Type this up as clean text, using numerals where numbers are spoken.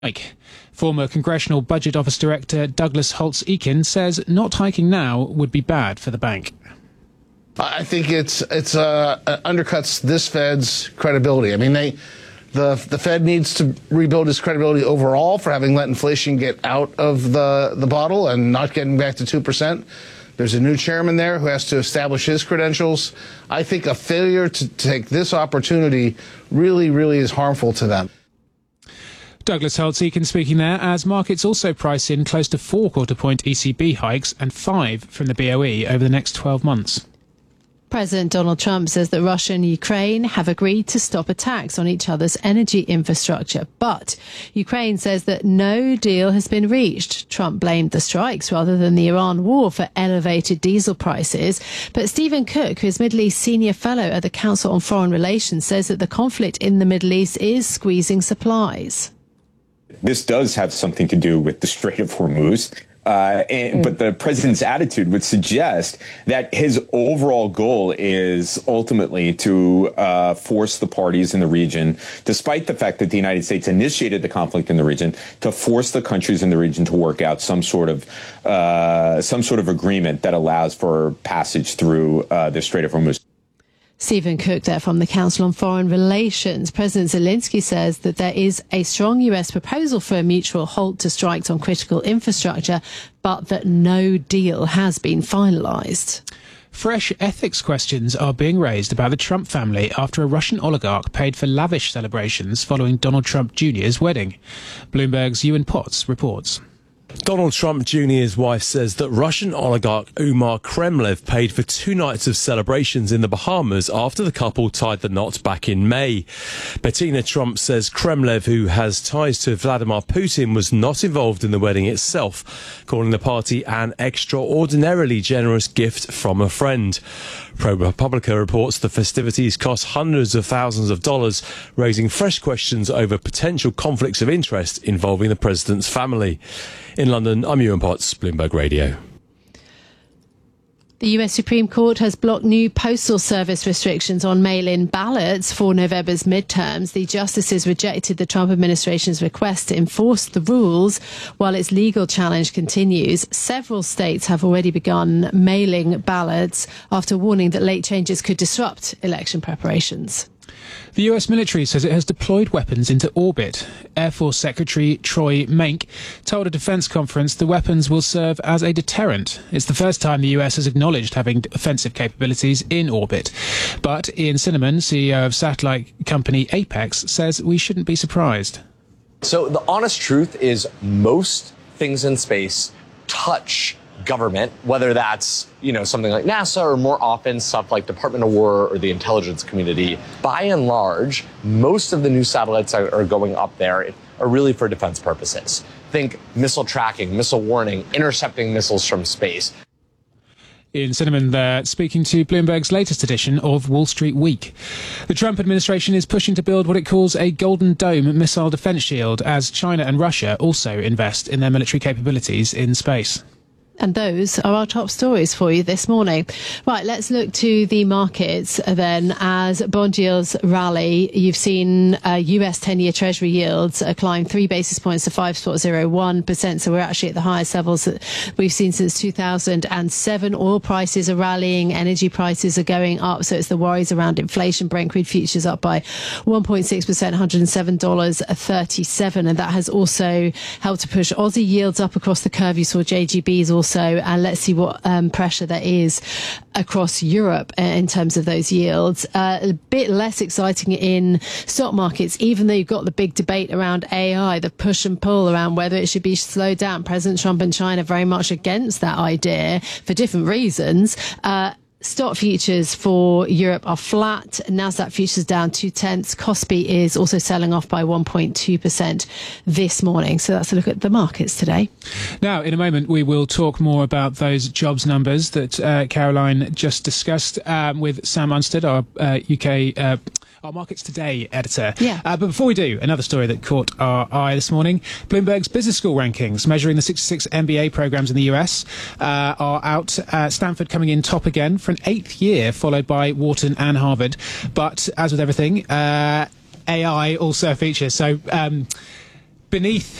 Former Congressional Budget Office Director Douglas Holtz-Eakin says not hiking now would be bad for the bank. I think it undercuts this Fed's credibility. I mean, the Fed needs to rebuild its credibility overall for having let inflation get out of the bottle and not getting back to 2%. There's a new chairman there who has to establish his credentials. I think a failure to take this opportunity really is harmful to them. Douglas Holtz-Eakin speaking there as markets also price in close to 4 quarter-point ECB hikes and 5 from the BOE over the next 12 months. President Donald Trump says that Russia and Ukraine have agreed to stop attacks on each other's energy infrastructure. But Ukraine says that no deal has been reached. Trump blamed the strikes rather than the Iran war for elevated diesel prices. But Stephen Cook, who is Middle East Senior Fellow at the Council on Foreign Relations, says that the conflict in the Middle East is squeezing supplies. This does have something to do with the Strait of Hormuz. But the president's attitude would suggest that his overall goal is ultimately to force the parties in the region, despite the fact that the United States initiated the conflict in the region, to force the countries in the region to work out some sort of agreement that allows for passage through the Strait of Hormuz. Stephen Cook there from the Council on Foreign Relations. President Zelensky says that there is a strong US proposal for a mutual halt to strikes on critical infrastructure, but that no deal has been finalised. Fresh ethics questions are being raised about the Trump family after a Russian oligarch paid for lavish celebrations following Donald Trump Jr.'s wedding. Bloomberg's Ewan Potts reports. Donald Trump Jr.'s wife says that Russian oligarch Umar Kremlev paid for 2 nights of celebrations in the Bahamas after the couple tied the knot back in May. Bettina Trump says Kremlev, who has ties to Vladimir Putin, was not involved in the wedding itself, calling the party an extraordinarily generous gift from a friend. ProPublica reports the festivities cost hundreds of thousands of dollars, raising fresh questions over potential conflicts of interest involving the president's family. In London, I'm Ewan Potts, Bloomberg Radio. The US Supreme Court has blocked new postal service restrictions on mail-in ballots for November's midterms. The justices rejected the Trump administration's request to enforce the rules while its legal challenge continues. Several states have already begun mailing ballots after warning that late changes could disrupt election preparations. The US military says it has deployed weapons into orbit. Air Force Secretary Troy Menck told a defense conference the weapons will serve as a deterrent. It's the first time the US has acknowledged having offensive capabilities in orbit. But Ian Cinnamon, CEO of satellite company Apex, says we shouldn't be surprised. So the honest truth is most things in space touch government, whether that's, something like NASA or more often stuff like Department of War or the intelligence community. By and large, most of the new satellites that are going up there are really for defense purposes. Think missile tracking, missile warning, intercepting missiles from space. Ian Cinnamon there, speaking to Bloomberg's latest edition of Wall Street Week. The Trump administration is pushing to build what it calls a Golden Dome missile defense shield as China and Russia also invest in their military capabilities in space. And those are our top stories for you this morning. Right, let's look to the markets then as bond yields rally. You've seen US 10-year Treasury yields climb 3 basis points to 5.01%. So we're actually at the highest levels that we've seen since 2007. Oil prices are rallying. Energy prices are going up. So it's the worries around inflation. Brent crude futures up by 1.6%, $107.37. And that has also helped to push Aussie yields up across the curve. You saw JGBs also, and let's see what pressure there is across Europe in terms of those yields. A bit less exciting in stock markets, even though you've got the big debate around AI, the push and pull around whether it should be slowed down. President Trump and China very much against that idea for different reasons. Stock futures for Europe are flat. Nasdaq futures down 0.2. Kospi is also selling off by 1.2% this morning. So that's a look at the markets today. Now, in a moment, we will talk more about those jobs numbers that Caroline just discussed with Sam Unstead, our our Markets Today editor. Yeah. But before we do, another story that caught our eye this morning. Bloomberg's business school rankings measuring the 66 MBA programs in the US are out. Stanford coming in top again for an 8th year, followed by Wharton and Harvard. But as with everything, AI also features. So beneath